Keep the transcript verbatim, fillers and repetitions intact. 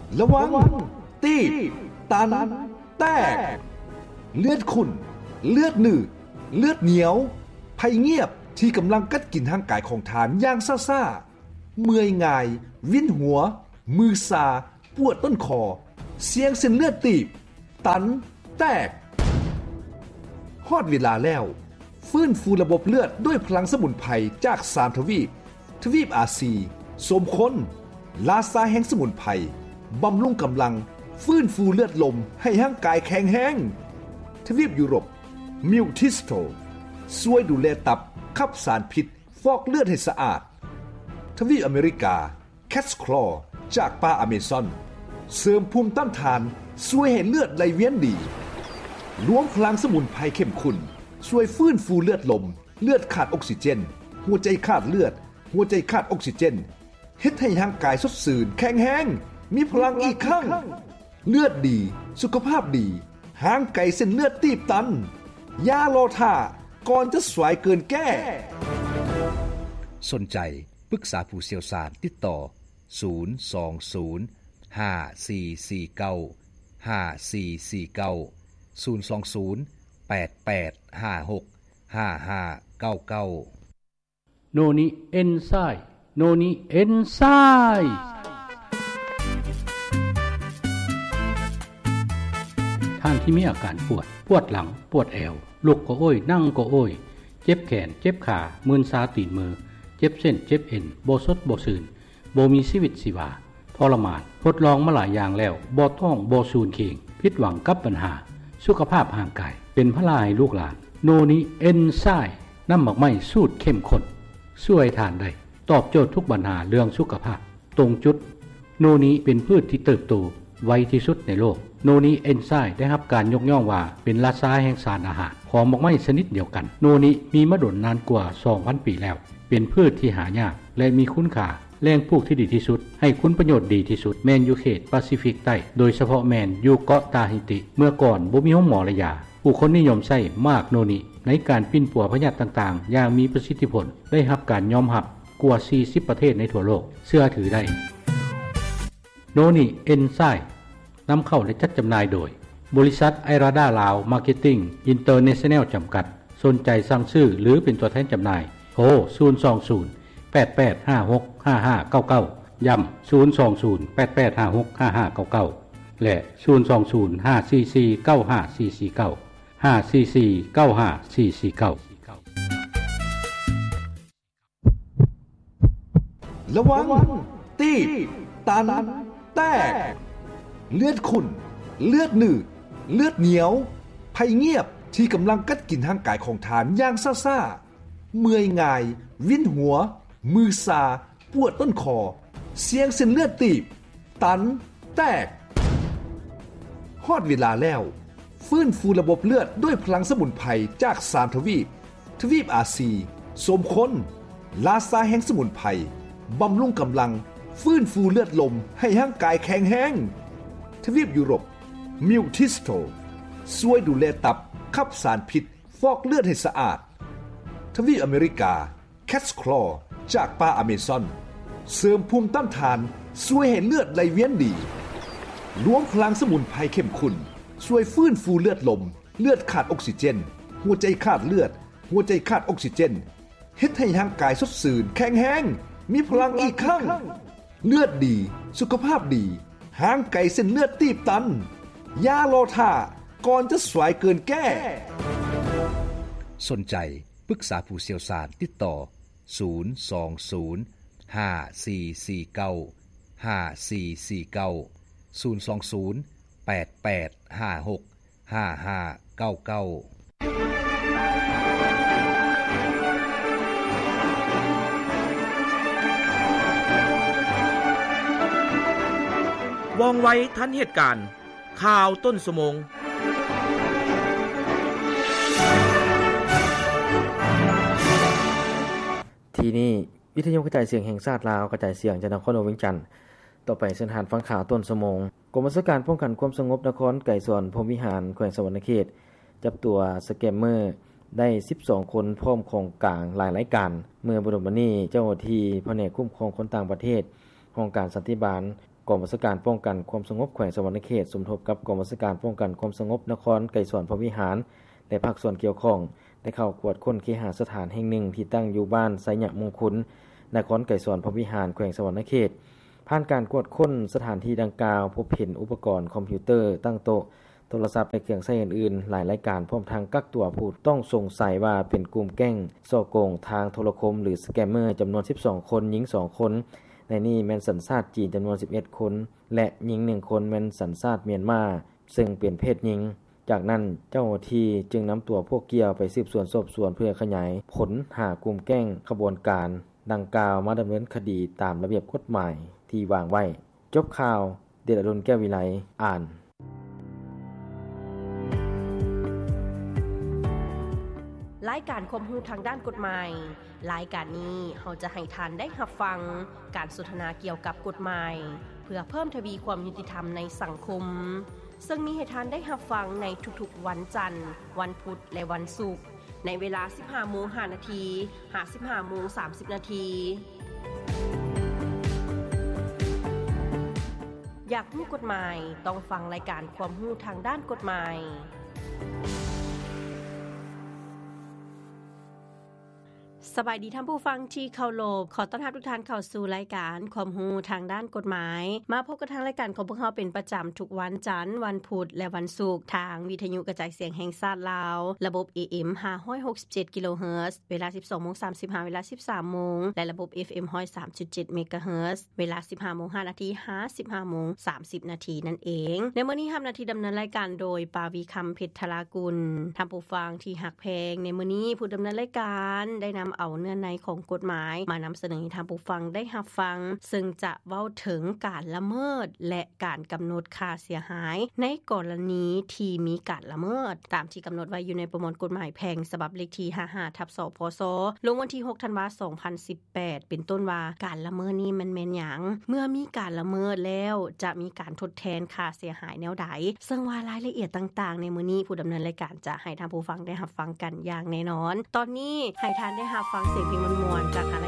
ระวังตีบตันแตกเลือดขุ่นเลือดหนืดเลือดเหนียวภัยเงียบที่กำลังกัดกินทางกายของทานอย่างซ่าๆเมื่อยง่ายวินหัวมือซาปวดต้นคอเสียงเส้นเลือดตีบตันแตกฮอดเวลาแล้วฟื้นฟูระบบเลือดด้วยพลังสมุนไพรจากสามทวีปทวีปอาซีสมคนลาซาแห่งสมุนไพรบำรุงกำลังฟื้นฟูเลือดลมให้ร่างกายแข็งแรงทวีปยุโรปมิวทิสโตช่วยดูแลตับขับสารพิษฟอกเลือดให้สะอาดทวีปอเมริกาแคทคลอจากป่าอเมซอนเสริมภูมิต้านทานช่วยให้เลือดไหลเวียนดีรวมพลังสมุนไพรเข้มข้นช่วยฟื้นฟูเลือดลมเลือดขาดออกซิเจนหัวใจขาดเลือดหัวใจขาดออกซิเจนเฮ็ดให้ร่างกายสดชื่นแข็งแรงมีพลังอีกครั้งเลือดดีสุขภาพดีห่างไกลเส้นเลือดตีบตันอย่ารอท่าก่อนจะสวยเกินแก้สนใจปรึกษาผู้เชี่ยวชาญติดต่อศูนย์ สอง ศูนย์ ห้า สี่ สี่ เก้า ห้า สี่ สี่ เก้า ศูนย์ สอง ศูนย์ แปด แปด ห้า หก ห้า ห้า เก้า เก้าโนนิเอนไซม์โนนิเอนไซม์ท่านที่มีอาการปวดปวดหลังปวดแอวลุกก็โอ้ยนั่งก็โอ้ยเจ็บแขนเจ็บขามึนชาตีนมือเจ็บเส้นเจ็บเอ็นบ่สดบ่ซื่นบ่มีชีวิตชีวาทรมานทดลองมาหลายอย่างแล้วบ่ท้องบ่สูญเคียงผิดหวังกับปัญหาสุขภาพร่างกายเป็นพลาให้ลูกหลานโนนิเอนไซม์น้ำหมักไหม้สูตรเข้มข้นช่วยทานได้ตอบโจทย์ทุกปัญหาเรื่องสุขภาพตรงจุดโนนิเป็นพืชที่เติบโตไวที่สุดในโลกโนนิเอนไซม์ได้รับการยกย่องว่าเป็นราชาแห่งสารอาหารของหมักไหม้ชนิดเดียวกันโนนิมีมาดนนานกว่า สองพัน ปีแล้วเป็นพืชที่หายากและมีคุณค่าแหล่งปลูกที่ดีที่สุดให้คุณประโยชน์ดีที่สุดแมนอยู่เขตแปซิฟิกใต้โดยเฉพาะแมนอยู่เกาะตาฮิติเมื่อก่อนบ่มีห้องหมอระยาผู้คนนิยมใช้มากโนนิในการปิ้นปัวพยาธิต่างๆอย่างมีประสิทธิผลได้รับการยอมรับกว่าสี่สิบประเทศในทั่วโลกเชื่อถือได้โนนิเอนไซม์นำเข้าและจัดจำหน่ายโดยบริษัทไอราดาลาวมาร์เก็ตติ้งอินเตอร์เนชั่นแนลจำกัดสนใจสั่งซื้อหรือเป็นตัวแทนจำหน่ายโทรศูนย์ สอง ศูนย์ แปด แปด ห้า หก ห้า ห้า เก้า เก้าย้ำศูนย์ สอง ศูนย์ แปด แปด ห้า หก ห้า ห้า เก้า เก้าและศูนย์ สอง ศูนย์ ห้า สี่ สี่ เก้า ห้า สี่ สี่ เก้า ห้า สี่ สี่ เก้า ห้า สี่ สี่ เก้าระวังตีบตันแตกเลือดขุ่นเลือดหนืดเลือดเหนียวภัยเงียบที่กำลังกัดกินทางกายของทานอย่างซ่าๆเมื่อยง่ายวินหัวมือซาปวดต้นคอเสียงเส้นเลือดตีบตันแตกฮอดเวลาแล้วฟื้นฟูระบบเลือดด้วยพลังสมุนไพรจากสามทวีปทวีปอาซีสมคนลาซาแห่งสมุนไพรบำรุงกำลังฟื้นฟูเลือดลมให้ร่างกายแข็งแรงทวีปยุโรปมิวทิสโตช่วยดูแลตับขับสารพิษฟอกเลือดให้สะอาดทวีปอเมริกาแคทคลอจากป่าอเมซอนเสริมภูมิต้านทานช่วยให้เลือดไหลเวียนดีรวมพลังสมุนไพรเข้มข้นช่วยฟื้นฟูเลือดลมเลือดขาดออกซิเจนหัวใจขาดเลือดหัวใจขาดออกซิเจนเฮ็ดให้ร่างกายสดชื่นแข็งแรงมีพลังอีกครั้งเลือดดีสุขภาพดีห่างไกลเส้นเลือดตีบตันอย่ารอท่าก่อนจะสวยเกินแก้สนใจปรึกษาผู้เชี่ยวชาญติดต่อศูนย์ สอง ศูนย์ ห้า สี่ สี่ เก้า ห้า สี่ สี่ เก้า ศูนย์ สอง ศูนย์ แปด แปด ห้า หก ห้า ห้า เก้า เก้าว่องไวทันเหตุการณ์ข่าวต้นชั่วโมงทีนี้วิทยุกระจายเสียงแห่งชาติลาวกระจายเสียงจากนครหลวงเวียงจันทน์ต่อไปเส้นทางฟังข่าวต้นชั่วโมงกรมบัญชาการป้องกันความสงบนครไก่สวนพรหมวิหารแขวงสะหวรรณเขตจับตัวสแกมเมอร์ได้สิบสองคนพร้อมของกลางหลายรายการเมื่อบุรุษบัดนี้เจ้าหน้าที่แผนกคุ้มครองคนต่างประเทศองค์การสันติบาลกองบัญชาการป้องกันความสงบแขวงสะหวรรณเขตสมทบกับกองบัญชาการป้องกันความสงบนครไกรสอนพรหมวิหารและภาคส่วนเกี่ยวข้องได้เข้ากวดค้นเคหสถานแห่งหนึ่งที่ตั้งอยู่บ้านไสยะมงคลนครไกรสอนพรหมวิหารแขวงสะหวรรณเขตผ่านการกวดค้นสถานที่ดังกล่าวพบเห็นอุปกรณ์คอมพิวเตอร์ตั้งโต๊ะโทรศัพท์และเครื่องใช้อื่นๆหลายรายการพร้อมทางกักตัวผู้ต้องสงสัยว่าเป็นกลุ่มแก๊งซ่อโกงทางโทรคมหรือสแกมเมอร์จำนวนสิบสองคนหญิงสองคนในนี้แม่นสัญชาติจีนจำนวนสิบเอ็ดคนและหญิงหนึ่งคนแม่นสัญชาติเมียนมาซึ่งเป็นเพศหญิงจากนั้นเจ้าหน้าที่จึงนําตัวพวกเกี่ยวไปสืบสวนสอบสวนเพื่อขยายผลหากลุ่มแก๊งขบวนการดังกล่าวมาดําเนินคดีตามระเบียบกฎหมายที่วางไว้จบข่าวเดชอดุลแก้ววิไลอ่านรายการความรู้ทางด้านกฎหมายรายการนี้เฮาจะให้ทานได้รับฟังการสนทนาเกี่ยวกับกฎหมายเพื่อเพิ่มทวีความยุติธรรมในสังคมซึ่งมีให้ทานได้รับฟังในทุกๆวันจันทร์วันพุธและวันศุกร์ในเวลา สิบห้าโมงห้านาที สิบห้าโมงสามสิบนาทีอยากรู้กฎหมายต้องฟังรายการความรู้ทางด้านกฎหมายสบายดีท่านผู้ฟังที่เคารพขอต้อนรับทุกท่านเข้าสู่รายการความรู้ทางด้านกฎหมายมาพบกับทางรายการของพวกเราเป็นประจําทุกวันจันทร์วันพุธและวันศุกร์ทางวิทยุกระจายเสียงแห่งชาติลาวระบบ เอ เอ็ม ห้าร้อยหกสิบเจ็ด กิโลเฮิรตซ์เวลา สิบสองโมงสามสิบห้า เวลา สิบสามโมงและระบบ เอฟ เอ็ม หนึ่งร้อยสามจุดเจ็ด เมกะเฮิรตซ์เวลา สิบห้าโมงห้านาที สิบห้าโมงสามสิบนาทีนั่นเองในมื้อนี้รับหน้าที่ดําเนินรายการโดยปาวีคำเพชรธรากุลท่านผู้ฟังที่ฮักแพงในมื้อนี้ผู้ดําเนินรายการได้นําเอาเนื้อในของกฎหมายมานําเสนอให้ท่านผู้ฟังได้รับฟังซึ่งจะเว้าถึงการละเมิดและการกําหนดค่าเสียหายในกรณีที่มีการละเมิดตามที่กําหนดไว้อยู่ในประมวลกฎหมายแพ่งฉบับเลขที่ ห้าสิบห้า ทับ สพศลงวันที่หกธันวาคมสองพันสิบแปดเป็นต้นว่าการละเมิดนี้มันแม่นหยังเมื่อมีการละเมิดแล้วจะมีการทดแทนค่าเสียหายแนวใดซึ่งว่ารายละเอียดต่างๆในมื้อนี้ผู้ดําเนินรายการจะให้ท่านผู้ฟังได้รับฟังกันอย่างแน่นอนตอนนี้ให้ท่านได้รับฟังเสียงเพลงม่วนๆจากทาง